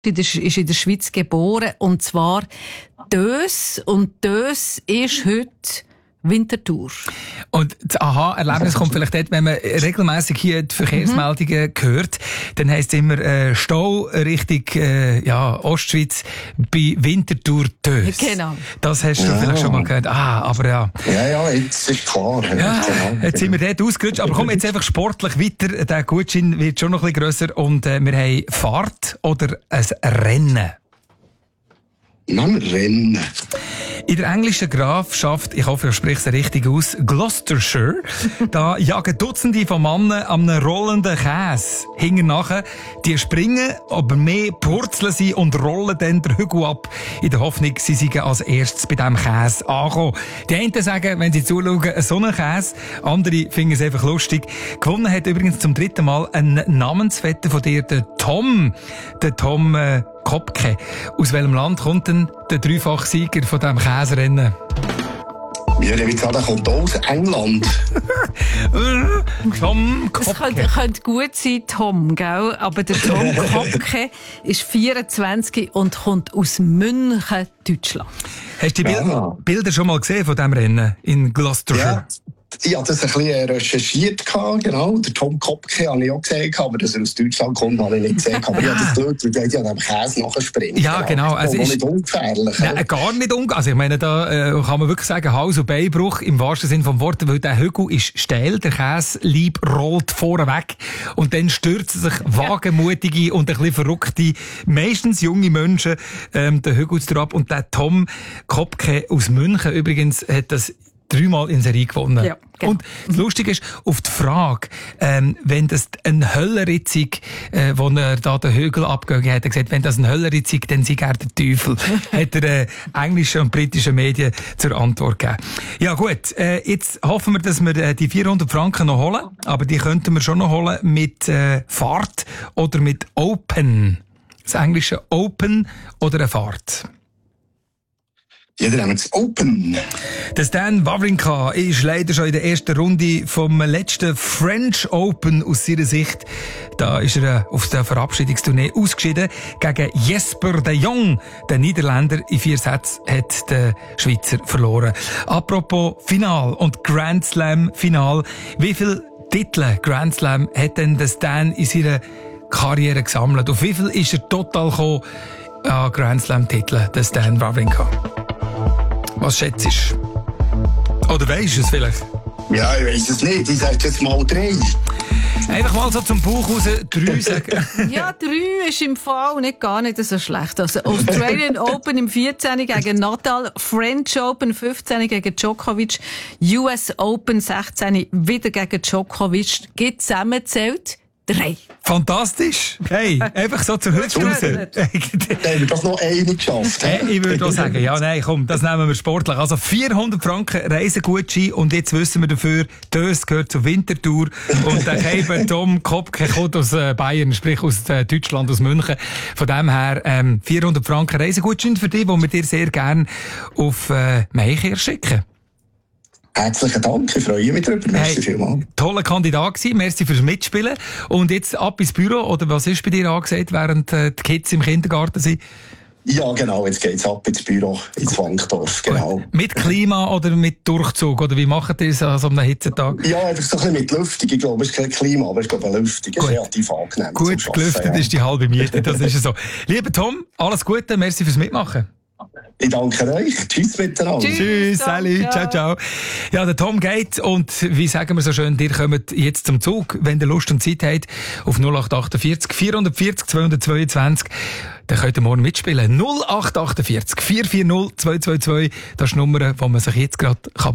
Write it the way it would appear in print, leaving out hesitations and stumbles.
ist in der Schweiz geboren, und zwar Dös. Und Dös ist heute Winterthur. Und das Aha-Erlebnis kommt vielleicht dort, wenn man regelmässig hier die Verkehrsmeldungen hört, dann heisst es immer Stau Richtung Ostschweiz bei Winterthur Dös. Genau. Das hast du vielleicht schon mal gehört. Aber ja. Ja, jetzt ist klar. Ja, jetzt sind wir dort ausgerutscht. Aber komm jetzt einfach sportlich weiter. Der Gutschein wird schon noch ein bisschen grösser. Und wir haben Fahrt oder ein Rennen. Nein, Rennen. In der englischen Grafschaft, ich hoffe, ich spreche es richtig aus, Gloucestershire, da jagen Dutzende von Männern an einem rollenden Käse hinten nachher. Die springen, aber mehr purzeln sie und rollen dann den Hügel ab, in der Hoffnung, sie seien als erstes bei diesem Käse angekommen. Die einen sagen, wenn sie zuschauen, so einen Käse, andere finden es einfach lustig. Gewonnen hat übrigens zum 3. Mal ein Namensvetter von dir, der Tom. Der Tom Kopke. Aus welchem Land kommt denn der Dreifachsieger von diesem Käserennen? Ja, der wird sagen, kommt aus England. Tom Kopke. Es könnte gut sein, Tom, gell? Aber der Tom Kopke ist 24 und kommt aus München, Deutschland. Hast du die Bilder schon mal gesehen von diesem Rennen in Gloucestershire? Ja. Ich habe das ein bisschen recherchiert, genau. Der Tom Kopke habe ich auch gesehen, aber dass er aus Deutschland kommt, habe ich nicht gesehen. Aber ich habe das geschaut, weil der ja dem Käse nachspringt. Ja, genau. Also ist nicht ungefährlich. Nein, gar nicht ungefährlich. Also ich meine, da kann man wirklich sagen, Hals- und Beinbruch im wahrsten Sinne vom Wort, weil der Hügel ist steil, der Käseleib rollt vorne weg und dann stürzen sich wagemutige und ein bisschen verrückte, meistens junge Menschen den Hügel ab. Und der Tom Kopke aus München übrigens hat das 3-mal in Serie gewonnen. Ja, genau. Und das Lustige ist, auf die Frage, wenn das eine Höllenritzung, wo er da den Hügel abgegangen hat, er gesagt, wenn das eine Höllenritzung, dann sei er der Teufel. Hat er englischen und britischen Medien zur Antwort gegeben. Ja gut, jetzt hoffen wir, dass wir die 400 Franken noch holen, aber die könnten wir schon noch holen mit Fahrt oder mit Open. Das englische Open oder eine Fahrt. Ja, dann haben wir das Open. Der Stan Wawrinka ist leider schon in der ersten Runde vom letzten French Open aus seiner Sicht. Da ist er auf der Verabschiedungstournee ausgeschieden. Gegen Jesper de Jong, der Niederländer. In 4 Sätzen hat der Schweizer verloren. Apropos Final und Grand Slam Final. Wie viele Titel Grand Slam hat denn der Stan in seiner Karriere gesammelt? Auf wie viel ist er total gekommen an Grand Slam Titeln, der Stan Wawrinka? Was schätzt du? Oder weisst du es vielleicht? Ja, ich weiss es nicht. Ich sage jetzt mal 3. Einfach mal so zum Bauch raus 3 sagen. Ja, 3 ist im Fall gar nicht so schlecht. Also Australian Open im 14. gegen Nadal, French Open 15. gegen Djokovic, US Open 16. wieder gegen Djokovic. Geht zusammengezählt 3. Fantastisch. Hey, einfach so zur Hüfte raus. Da haben wir doch noch eine geschafft. Ich würde auch sagen, ja, nein, komm, das nehmen wir sportlich. Also 400 Franken Reisegutschein und jetzt wissen wir dafür, Dös gehört zur Winterthur und der Keiber Tom Kopke kommt aus Bayern, sprich aus Deutschland, aus München. Von dem her 400 Franken Reisegutschein für dich, die wir dir sehr gerne auf Meicher schicken. Herzlichen Dank, ich freue mich darüber. Merci vielmals. Toller Kandidat gewesen, merci fürs Mitspielen. Und jetzt ab ins Büro, oder was ist bei dir angesagt, während die Kids im Kindergarten sind? Ja, genau, jetzt geht's ab ins Büro, ins Wankdorf, genau. Gut. Mit Klima oder mit Durchzug, oder wie macht ihr es an so einem Hitzetag? Ja, einfach so ein bisschen mit Lüftung, ich glaube, es ist kein Klima, aber ich glaube, Lüftung ist relativ angenehm. Gut gelüftet ist die halbe Miete, das ist so. Lieber Tom, alles Gute, merci fürs Mitmachen. Ich danke euch. Tschüss miteinander. Tschüss, salut, ciao, ciao. Ja, der Tom geht und wie sagen wir so schön, ihr kommt jetzt zum Zug, wenn ihr Lust und Zeit habt, auf 0848 440 222. Dann könnt ihr morgen mitspielen. 0848 440 222. Das ist die Nummer, die man sich jetzt gerade